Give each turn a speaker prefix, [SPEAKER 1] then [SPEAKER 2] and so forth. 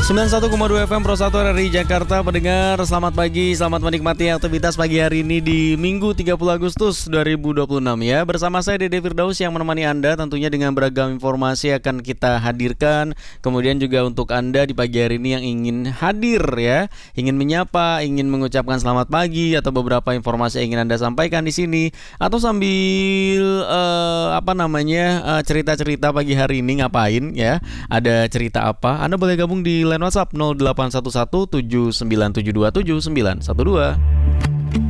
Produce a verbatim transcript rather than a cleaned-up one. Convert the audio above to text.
[SPEAKER 1] sembilan puluh satu koma dua F M Pro satu R R I Jakarta. Pendengar, selamat pagi, selamat menikmati aktivitas pagi hari ini di Minggu tiga puluh Agustus dua ribu dua puluh enam ya. Bersama saya Dede Firdaus yang menemani Anda tentunya dengan beragam informasi akan kita hadirkan. Kemudian juga untuk Anda di pagi hari ini yang ingin hadir ya, ingin menyapa, ingin mengucapkan selamat pagi atau beberapa informasi yang ingin Anda sampaikan di sini, atau sambil uh, apa namanya uh, cerita-cerita pagi hari ini ngapain ya? Ada cerita apa? Anda boleh gabung di line WhatsApp nol delapan satu satu tujuh sembilan tujuh dua tujuh sembilan satu dua.